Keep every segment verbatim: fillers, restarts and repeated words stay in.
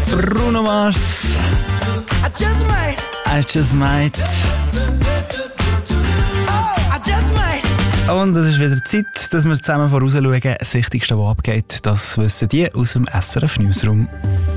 Bruno Mars. I just might. I just might. Oh, I just might. Und es ist wieder Zeit, dass wir zusammen vorausschauen. Das Wichtigste, was abgeht, das wissen die aus dem S R F Newsroom.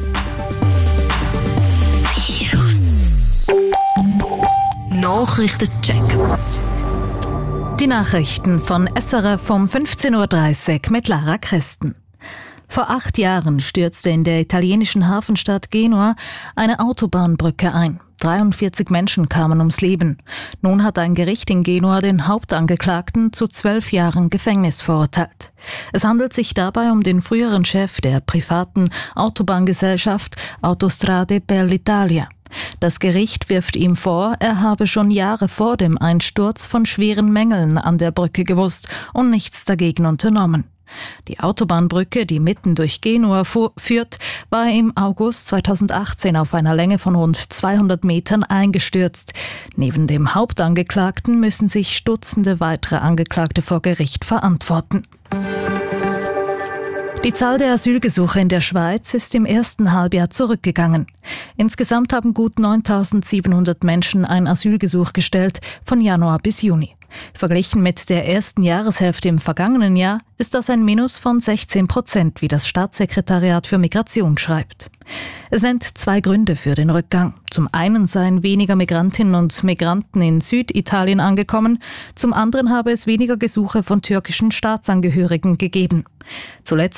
Virus. Nachrichtencheck. Die Nachrichten von S R F um fünfzehn Uhr dreißig mit Lara Christen. Vor acht Jahren stürzte in der italienischen Hafenstadt Genua eine Autobahnbrücke ein. dreiundvierzig Menschen kamen ums Leben. Nun hat ein Gericht in Genua den Hauptangeklagten zu zwölf Jahren Gefängnis verurteilt. Es handelt sich dabei um den früheren Chef der privaten Autobahngesellschaft Autostrade per l'Italia. Das Gericht wirft ihm vor, er habe schon Jahre vor dem Einsturz von schweren Mängeln an der Brücke gewusst und nichts dagegen unternommen. Die Autobahnbrücke, die mitten durch Genua fu- führt, war im August zweitausendachtzehn auf einer Länge von rund zweihundert Metern eingestürzt. Neben dem Hauptangeklagten müssen sich Dutzende weitere Angeklagte vor Gericht verantworten. Die Zahl der Asylgesuche in der Schweiz ist im ersten Halbjahr zurückgegangen. Insgesamt haben gut neuntausendsiebenhundert Menschen ein Asylgesuch gestellt, von Januar bis Juni. Verglichen mit der ersten Jahreshälfte im vergangenen Jahr ist das ein Minus von sechzehn Prozent, wie das Staatssekretariat für Migration schreibt. Es sind zwei Gründe für den Rückgang. Zum einen seien weniger Migrantinnen und Migranten in Süditalien angekommen, zum anderen habe es weniger Gesuche von türkischen Staatsangehörigen gegeben. Zuletzt